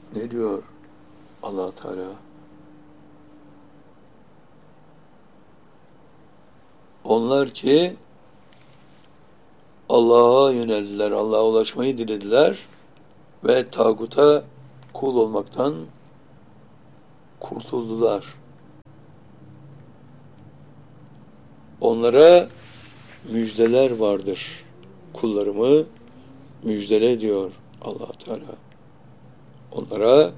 Ne diyor Allah Teala? Onlar ki Allah'a yöneldiler, Allah'a ulaşmayı dilediler ve tağuta kul olmaktan kurtuldular. Onlara müjdeler vardır. Kullarımı müjdele diyor Allah Teala. Onlara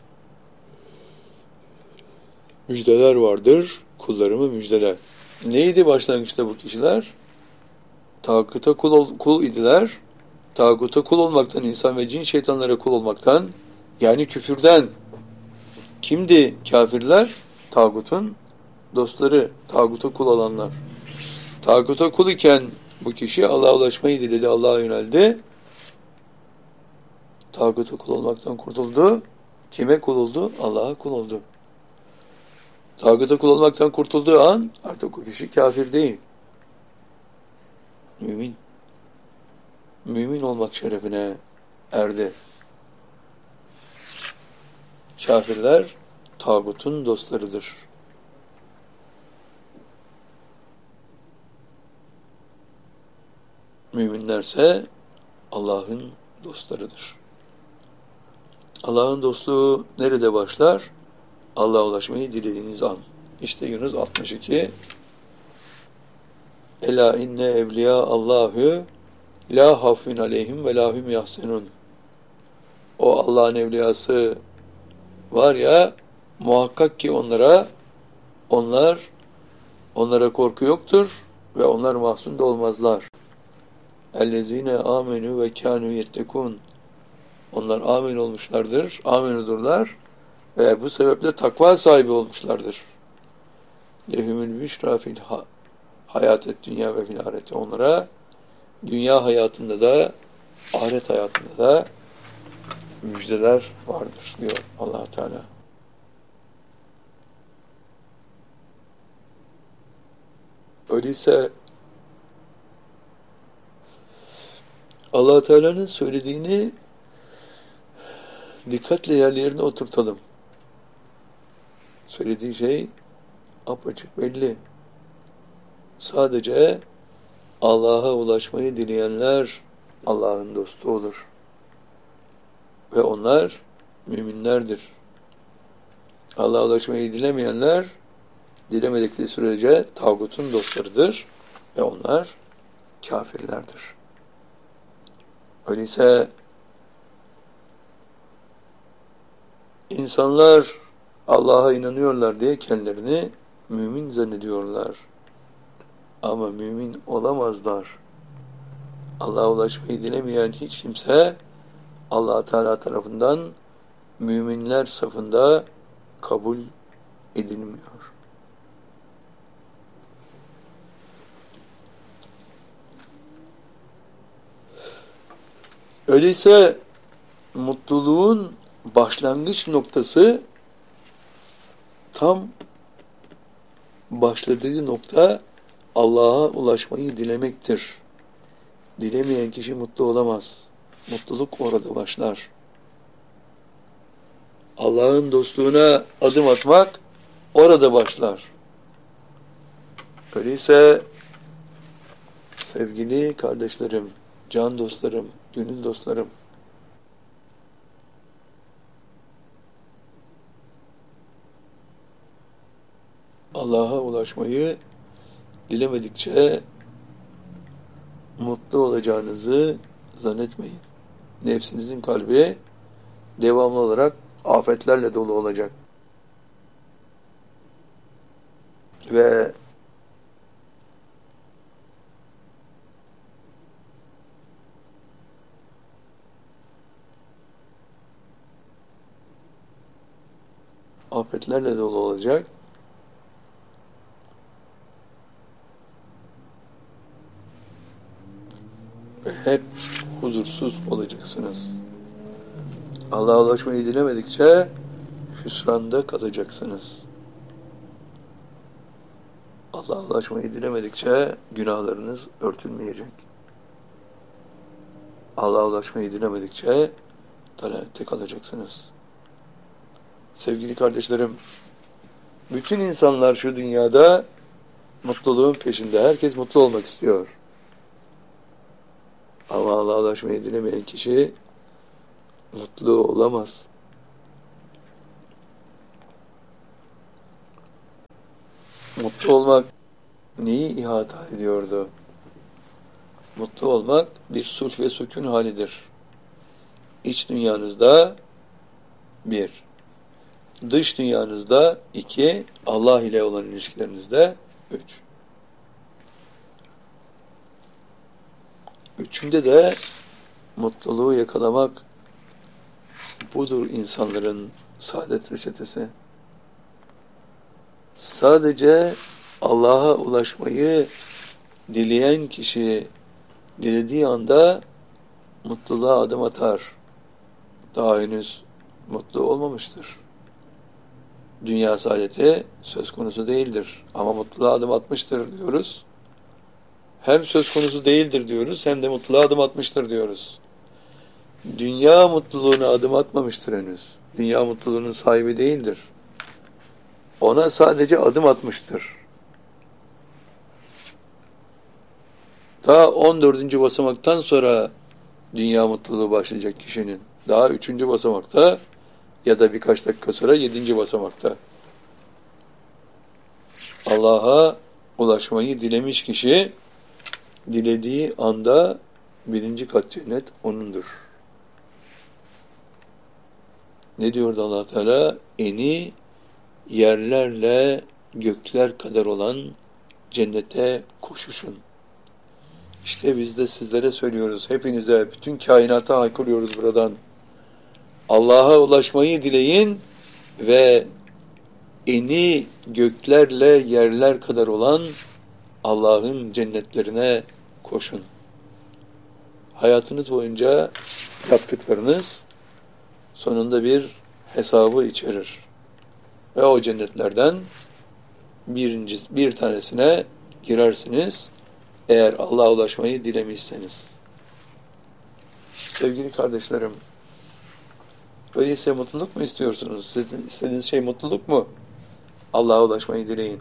müjdeler vardır. Kullarımı müjdele. Neydi başlangıçta bu kişiler? Tağuta kul idiler. Tağuta kul olmaktan, insan ve cin şeytanlara kul olmaktan, yani küfürden. Kimdi kafirler? Tağutun dostları, tağuta kul olanlar. Tağuta kul iken bu kişi Allah'a ulaşmayı diledi, Allah'a yöneldi. Tağuta kul olmaktan kurtuldu. Kime kul oldu? Allah'a kul oldu. Tağuta kul olmaktan kurtulduğu an artık o kişi kafir değil. Mümin. Mümin olmak şerefine erdi. Kafirler tağutun dostlarıdır. Müminlerse Allah'ın dostlarıdır. Allah'ın dostluğu nerede başlar? Allah'a ulaşmayı dilediğiniz an. İşte Yunus 62. Ela inne evliya Allahu la hafun aleyhim ve lahum yahsenun. O Allah'ın evliyası var ya, muhakkak ki onlara korku yoktur ve onlar mahzun da olmazlar. Ellezine amenu ve kanu yettekun. Onlar amin olmuşlardır, aminudurlar ve bu sebeple takva sahibi olmuşlardır. Lehumül büşra fil hayatet dünya ve fil ahirete. Onlara dünya hayatında da ahiret hayatında da müjdeler vardır diyor Allah Teala. Öyleyse Allah Teala'nın söylediğini dikkatle yerlerine oturtalım. Söylediği şey apaçık belli. Sadece Allah'a ulaşmayı dileyenler Allah'ın dostu olur. Ve onlar müminlerdir. Allah'a ulaşmayı dilemeyenler, dilemedikleri sürece tağutun dostlarıdır ve onlar kafirlerdir. Öyleyse insanlar Allah'a inanıyorlar diye kendilerini mümin zannediyorlar. Ama mümin olamazlar. Allah'a ulaşmayı dilemeyen hiç kimse Allah Teala tarafından müminler safında kabul edilmiyor. Öyleyse mutluluğun başlangıç noktası, tam başladığı nokta Allah'a ulaşmayı dilemektir. Dilemeyen kişi mutlu olamaz. Mutluluk orada başlar. Allah'ın dostluğuna adım atmak orada başlar. Öyleyse sevgili kardeşlerim, can dostlarım, gönül dostlarım, Allah'a ulaşmayı dilemedikçe mutlu olacağınızı zannetmeyin. Nefsinizin kalbi devamlı olarak afetlerle dolu olacak. Ve afetlerle dolu olacak. Ve hep huzursuz olacaksınız. Allah'a ulaşmayı dilemedikçe hüsranda kalacaksınız. Allah'a ulaşmayı dilemedikçe günahlarınız örtülmeyecek. Allah'a ulaşmayı dilemedikçe dalalette kalacaksınız. Sevgili kardeşlerim, bütün insanlar şu dünyada mutluluğun peşinde. Herkes mutlu olmak istiyor. Ama Allah'a ulaşmayı dilemeyen kişi mutlu olamaz. Mutlu olmak neyi ihata ediyordu? Mutlu olmak bir sulh ve sükun halidir. İç dünyanızda bir, dış dünyanızda iki, Allah ile olan ilişkilerinizde üç. Üçünde de mutluluğu yakalamak budur insanların saadet reçetesi. Sadece Allah'a ulaşmayı dileyen kişi dilediği anda mutluluğa adım atar. Daha henüz mutlu olmamıştır. Dünya saadeti söz konusu değildir. Ama mutluluğa adım atmıştır diyoruz. Hem söz konusu değildir diyoruz, hem de mutluluğa adım atmıştır diyoruz. Dünya mutluluğuna adım atmamıştır henüz. Dünya mutluluğunun sahibi değildir. Ona sadece adım atmıştır. Daha 14. basamaktan sonra dünya mutluluğu başlayacak kişinin. Daha 3. basamakta ya da birkaç dakika sonra 7. basamakta. Allah'a ulaşmayı dilemiş kişi, dilediği anda 1. kat cennet O'nundur. Ne diyordu Allah Teala? Eni yerlerle gökler kadar olan cennete koşuşun. İşte biz de sizlere söylüyoruz, hepinize, bütün kainata haykırıyoruz buradan. Allah'a ulaşmayı dileyin ve eni göklerle yerler kadar olan Allah'ın cennetlerine koşun. Hayatınız boyunca yaptıklarınız sonunda bir hesabı içerir. Ve o cennetlerden bir tanesine girersiniz eğer Allah'a ulaşmayı dilemişseniz. Sevgili kardeşlerim, öyleyse mutluluk mu istiyorsunuz? Sizin istediğiniz şey mutluluk mu? Allah'a ulaşmayı dileyin.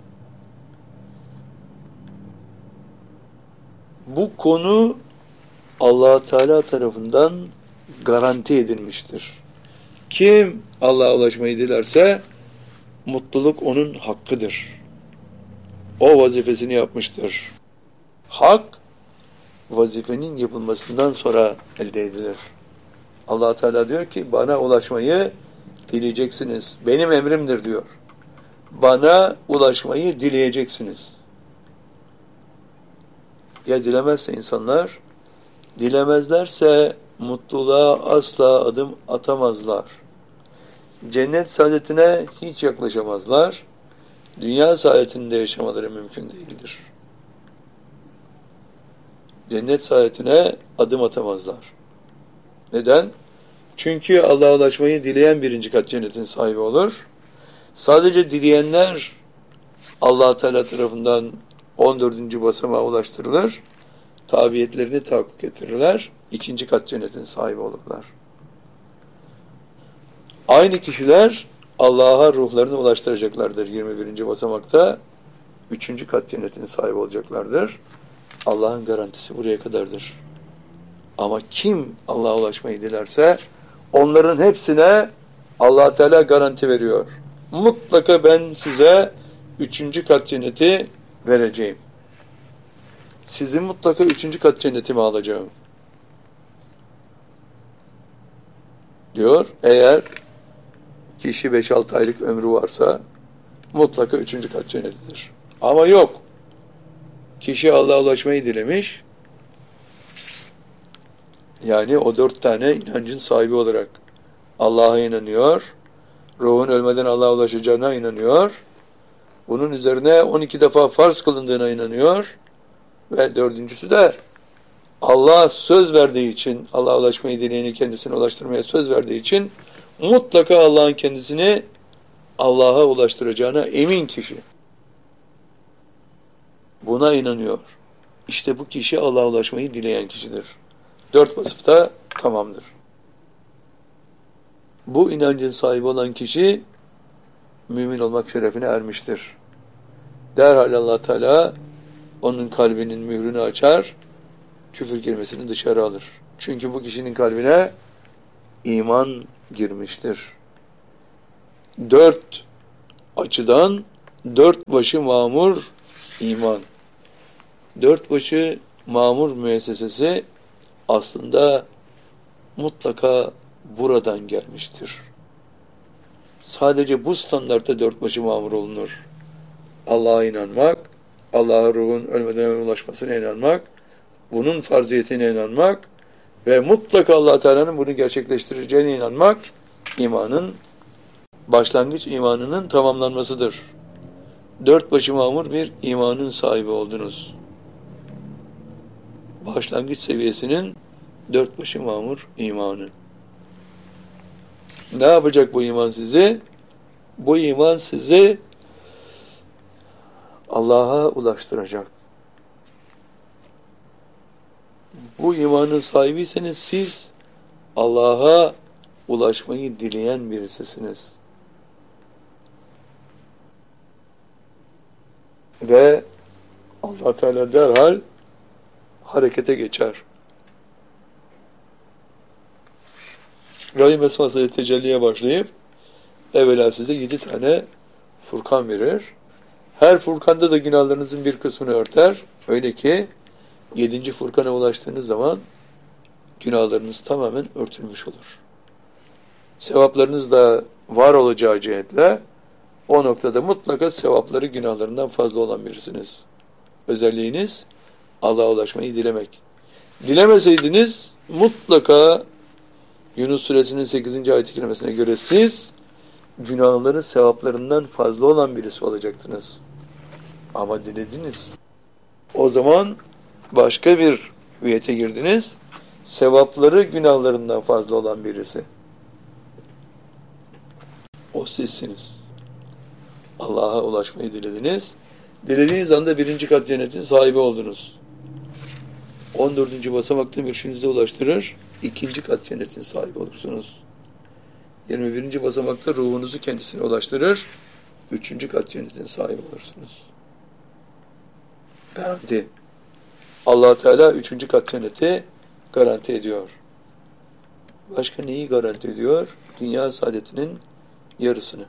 Bu konu Allah Teala tarafından garanti edilmiştir. Kim Allah'a ulaşmayı dilerse mutluluk onun hakkıdır. O vazifesini yapmıştır. Hak, vazifenin yapılmasından sonra elde edilir. Allah Teala diyor ki, bana ulaşmayı dileyeceksiniz. Benim emrimdir diyor. Bana ulaşmayı dileyeceksiniz. Ya dilemezse insanlar, dilemezlerse mutluluğa asla adım atamazlar. Cennet saadetine hiç yaklaşamazlar. Dünya saadetinde yaşamaları mümkün değildir. Cennet saadetine adım atamazlar. Neden? Çünkü Allah'a ulaşmayı dileyen 1. kat cennetin sahibi olur. Sadece dileyenler Allah Teala tarafından 14. basamağa ulaştırılır. Tabiyetlerini tahakkuk getirirler. 2. kat cennetin sahibi olurlar. Aynı kişiler Allah'a ruhlarını ulaştıracaklardır 21. basamakta. 3. kat cennetin sahibi olacaklardır. Allah'ın garantisi buraya kadardır. Ama kim Allah'a ulaşmayı dilerse onların hepsine Allah Teala garanti veriyor. Mutlaka ben size 3. kat cenneti vereceğim. Sizin mutlaka 3. kat cennetimi alacağım. Diyor. Eğer kişi 5-6 aylık ömrü varsa mutlaka 3. kat cennetidir. Ama yok. Kişi Allah'a ulaşmayı dilemiş. Yani o 4 tane inancın sahibi olarak Allah'a inanıyor. Ruhun ölmeden Allah'a ulaşacağına inanıyor. Bunun üzerine 12 defa farz kılındığına inanıyor. Ve 4.'sü de Allah söz verdiği için, Allah'a ulaşmayı dileyeni kendisine ulaştırmaya söz verdiği için mutlaka Allah'ın kendisini Allah'a ulaştıracağına emin kişi. Buna inanıyor. İşte bu kişi Allah'a ulaşmayı dileyen kişidir. 4 vasıfta tamamdır. Bu inancın sahibi olan kişi mümin olmak şerefine ermiştir. Derhal Allah Teala onun kalbinin mührünü açar, küfür kelimesini dışarı alır. Çünkü bu kişinin kalbine iman girmiştir. Dört açıdan dört başı mamur iman. Dört başı mamur müessesesi aslında mutlaka buradan gelmiştir. Sadece bu standartta dört başı mamur olunur. Allah'a inanmak, Allah'a ruhun ölmeden evvel ulaşmasına inanmak, bunun farziyetine inanmak ve mutlaka Allah Teala'nın bunu gerçekleştireceğine inanmak imanın başlangıç imanının tamamlanmasıdır. Dört başı mamur bir imanın sahibi oldunuz. Başlangıç seviyesinin dört başı mamur imanı. Ne yapacak bu iman sizi? Bu iman sizi Allah'a ulaştıracak. Bu imanın sahibiyseniz siz Allah'a ulaşmayı dileyen birisisiniz. Ve Allah Teala derhal harekete geçer. Rahim esmasıyla tecelliye başlayıp evvela size 7 tane Furkan verir. Her Furkan'da da günahlarınızın bir kısmını örter. Öyle ki 7. Furkan'a ulaştığınız zaman günahlarınız tamamen örtülmüş olur. Sevaplarınız da var olacağı cihetle o noktada mutlaka sevapları günahlarından fazla olan birisiniz. Özelliğiniz Allah'a ulaşmayı dilemek. Dilemeseydiniz mutlaka Yunus suresinin 8. ayet-i kerimesine göre siz günahları sevaplarından fazla olan birisi olacaktınız. Ama dilediniz. O zaman başka bir hüviyete girdiniz. Sevapları günahlarından fazla olan birisi. O sizsiniz. Allah'a ulaşmayı dilediniz. Dilediğiniz anda 1. kat cennetin sahibi oldunuz. 14. basamakta mürşidinize ulaştırır. 2. kat cennetin sahibi olursunuz. 21. basamakta ruhunuzu kendisine ulaştırır. 3. kat cennetin sahibi olursunuz. Garanti. Allah Teala 3. kat cenneti garanti ediyor. Başka neyi garanti ediyor? Dünya saadetinin yarısını.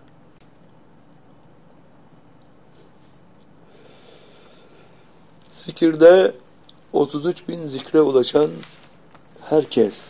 Zikirde 33.000 zikre ulaşan herkes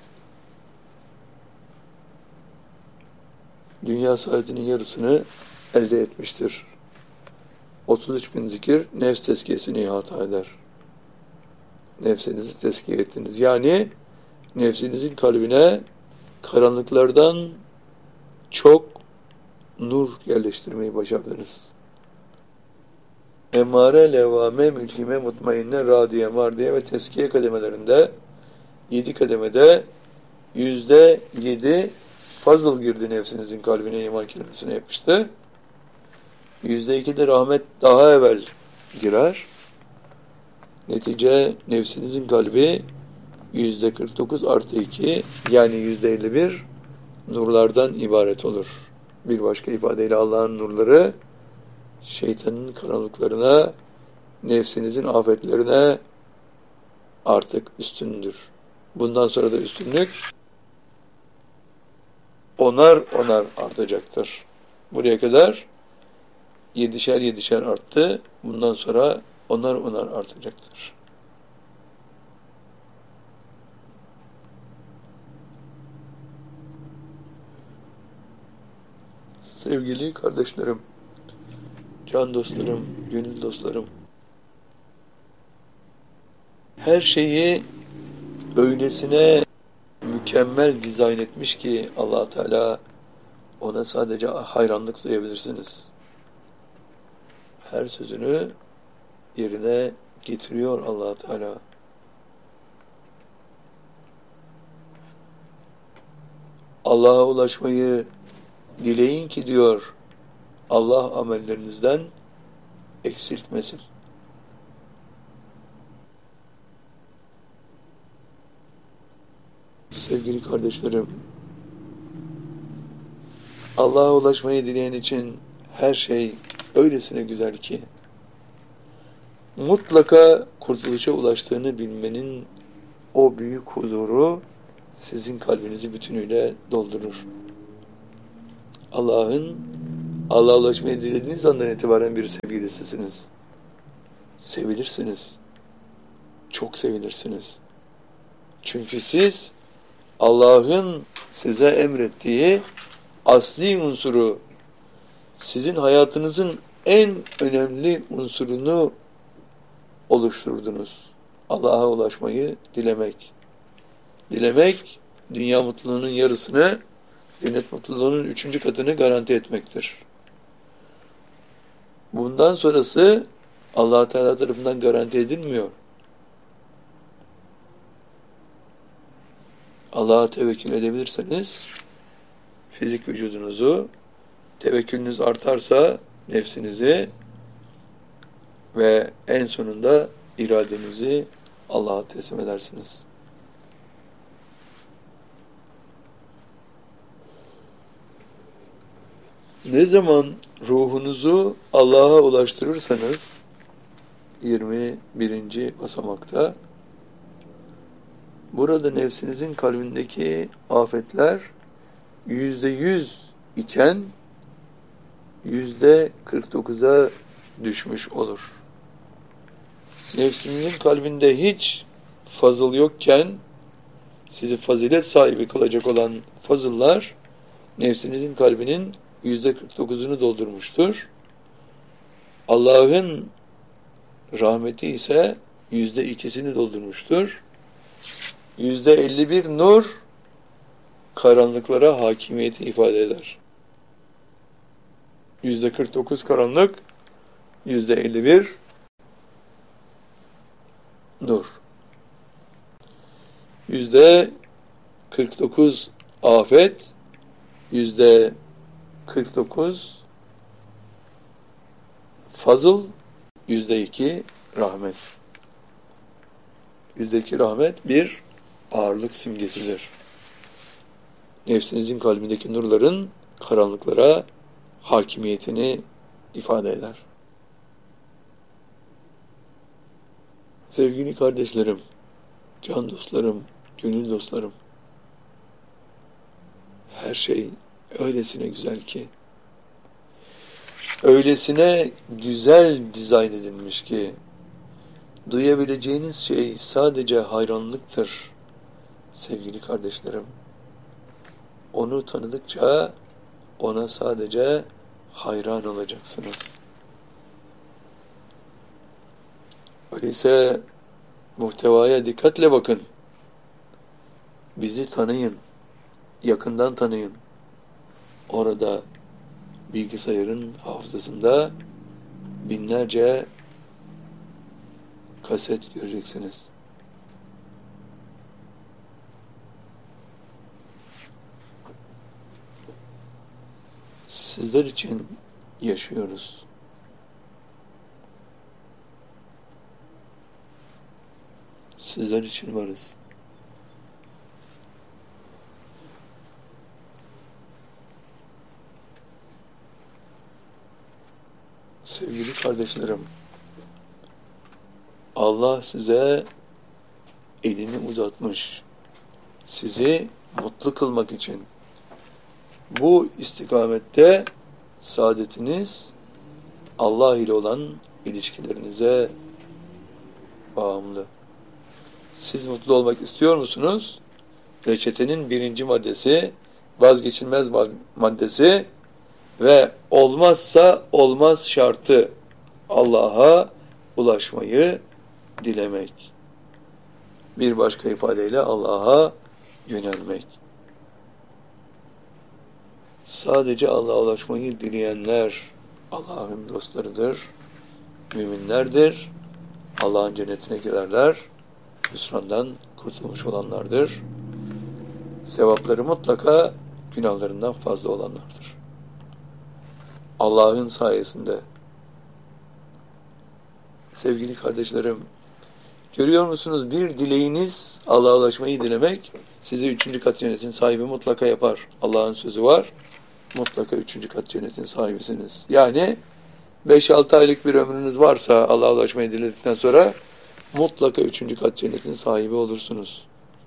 dünya saadetinin yarısını elde etmiştir. 33.000 zikir nefs tezkiyesini ihata eder. Nefsinizi tezkiye ettiniz. Yani nefsinizin kalbine karanlıklardan çok nur yerleştirmeyi başardınız. Emmare, levvame, mülhime, mutmainne, radiye, mardiye ve teskiye kademelerinde 7 kademede %7 fazıl girdi nefsinizin kalbine, iman kelimesine yapıştı. %2 de rahmet daha evvel girer. Netice nefsinizin kalbi %49 artı 2 yani %51 nurlardan ibaret olur. Bir başka ifadeyle Allah'ın nurları şeytanın karanlıklarına, nefsinizin afetlerine artık üstündür. Bundan sonra da üstünlük onar artacaktır. Buraya kadar 7'şer arttı. Bundan sonra onar artacaktır. Sevgili kardeşlerim, can dostlarım, gönül dostlarım, her şeyi öylesine mükemmel dizayn etmiş ki Allah Teala ona sadece hayranlık duyabilirsiniz. Her sözünü yerine getiriyor Allah Teala. Allah'a ulaşmayı dileyin ki diyor Allah amellerinizden eksiltmesin. Sevgili kardeşlerim, Allah'a ulaşmayı dileyen için her şey öylesine güzel ki, mutlaka kurtuluşa ulaştığını bilmenin o büyük huzuru sizin kalbinizi bütünüyle doldurur. Allah'a ulaşmayı dilediğiniz andan itibaren bir sevgilisisiniz. Sevilirsiniz. Çok sevilirsiniz. Çünkü siz Allah'ın size emrettiği asli unsuru, sizin hayatınızın en önemli unsurunu oluşturdunuz. Allah'a ulaşmayı dilemek. Dilemek, dünya mutluluğunun yarısını, cennet mutluluğunun 3. katını garanti etmektir. Bundan sonrası Allah Teala tarafından garanti edilmiyor. Allah'a tevekkül edebilirseniz, fizik vücudunuzu, tevekkülünüz artarsa nefsinizi ve en sonunda iradenizi Allah'a teslim edersiniz. Ne zaman ruhunuzu Allah'a ulaştırırsanız 21. basamakta burada nefsinizin kalbindeki afetler %100 iken %49'a düşmüş olur. Nefsinizin kalbinde hiç fazıl yokken sizi fazilet sahibi kılacak olan fazıllar nefsinizin kalbinin %49'unu doldurmuştur. Allah'ın rahmeti ise %2'sini doldurmuştur. %51 nur karanlıklara hakimiyeti ifade eder. %49 karanlık, %51 nur. %49 afet, %49 fazıl, %2 rahmet. %2 rahmet bir ağırlık simgesidir. Nefsinizin kalbindeki nurların karanlıklara hakimiyetini ifade eder. Sevgili kardeşlerim, can dostlarım, gönül dostlarım, her şey öylesine güzel ki, öylesine güzel dizayn edilmiş ki, duyabileceğiniz şey sadece hayranlıktır sevgili kardeşlerim. Onu tanıdıkça ona sadece hayran olacaksınız. Öyleyse muhtevaya dikkatle bakın. Bizi tanıyın. Yakından tanıyın. Orada bilgisayarın hafızasında binlerce kaset göreceksiniz. Sizler için yaşıyoruz. Sizler için varız. Sevgili kardeşlerim, Allah size elini uzatmış, sizi mutlu kılmak için. Bu istikamette saadetiniz Allah ile olan ilişkilerinize bağımlı. Siz mutlu olmak istiyor musunuz? Reçetenin 1. maddesi, vazgeçilmez maddesi ve olmazsa olmaz şartı Allah'a ulaşmayı dilemek. Bir başka ifadeyle Allah'a yönelmek. Sadece Allah'a ulaşmayı dileyenler Allah'ın dostlarıdır, müminlerdir, Allah'ın cennetine girerler, hüsrandan kurtulmuş olanlardır. Sevapları mutlaka günahlarından fazla olanlardır. Allah'ın sayesinde. Sevgili kardeşlerim, görüyor musunuz? Bir dileğiniz Allah'a ulaşmayı dilemek sizi 3. kat cennetin sahibi mutlaka yapar. Allah'ın sözü var. mutlaka 3. kat cennetin sahibisiniz. Yani 5-6 aylık bir ömrünüz varsa Allah'a ulaşmayı diledikten sonra mutlaka 3. kat cennetin sahibi olursunuz.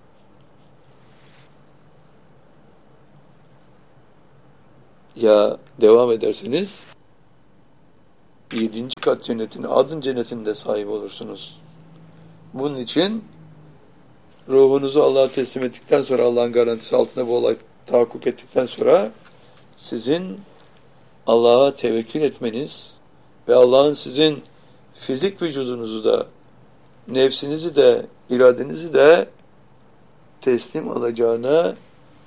Ya devam ederseniz 7. kat cennetin, adın cennetinde sahibi olursunuz. Bunun için ruhunuzu Allah'a teslim ettikten sonra, Allah'ın garantisi altında bu olay tahakkuk ettikten sonra sizin Allah'a tevekkül etmeniz ve Allah'ın sizin fizik vücudunuzu da, nefsinizi de, iradenizi de teslim alacağına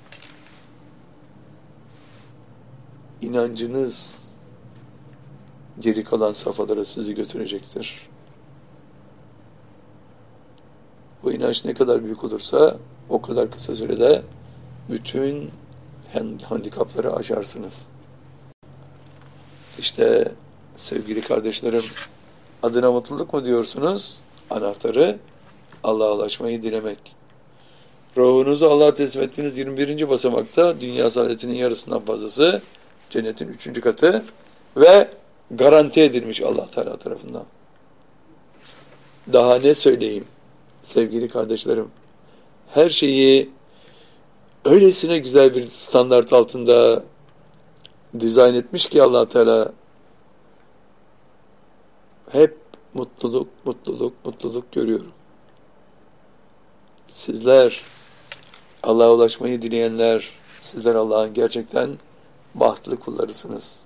inancınız geri kalan safhalara sizi götürecektir. Bu inanç ne kadar büyük olursa o kadar kısa sürede bütün handikapları aşarsınız. İşte sevgili kardeşlerim, adına mutluluk mu diyorsunuz? Anahtarı Allah'a ulaşmayı dilemek. Ruhunuzu Allah'a teslim ettiğiniz 21. basamakta dünya saadetinin yarısından fazlası cennetin 3. katı ve garanti edilmiş Allah Teala tarafından. Daha ne söyleyeyim sevgili kardeşlerim? Her şeyi öylesine güzel bir standart altında dizayn etmiş ki Allah Teala, hep mutluluk, mutluluk, mutluluk görüyorum. Sizler, Allah'a ulaşmayı dileyenler, sizler Allah'ın gerçekten bahtlı kullarısınız.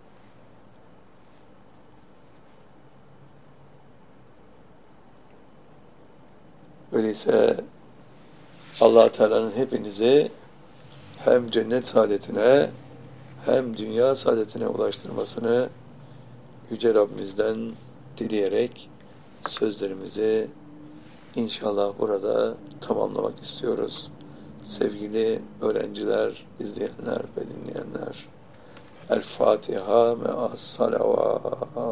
Öyleyse Allah Teala'nın hepinizi hem cennet saadetine hem dünya saadetine ulaştırmasını Yüce Rabbimizden dileyerek sözlerimizi İnşallah burada tamamlamak istiyoruz. Sevgili öğrenciler, izleyenler ve dinleyenler. El Fatiha me'as salavat.